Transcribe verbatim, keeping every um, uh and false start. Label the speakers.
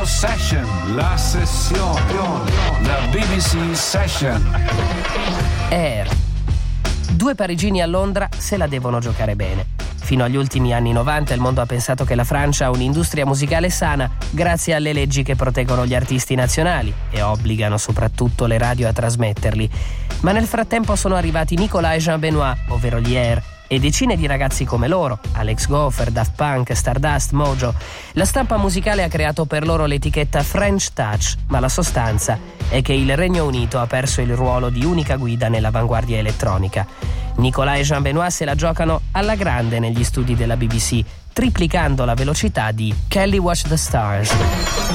Speaker 1: Radio Session, la sessione, la B B C Session.
Speaker 2: Air. Due parigini a Londra se la devono giocare bene. Fino agli ultimi anni novanta il mondo ha pensato che la Francia ha un'industria musicale sana grazie alle leggi che proteggono gli artisti nazionali e obbligano soprattutto le radio a trasmetterli. Ma nel frattempo sono arrivati Nicolas e Jean Benoit, ovvero gli Air, e decine di ragazzi come loro, Alex Gopher, Daft Punk, Stardust, Mojo. La stampa musicale ha creato per loro l'etichetta French Touch, ma la sostanza è che il Regno Unito ha perso il ruolo di unica guida nell'avanguardia elettronica. Nicolas e Jean Benoit se la giocano alla grande negli studi della B B C, triplicando la velocità di Kelly Watch the Stars.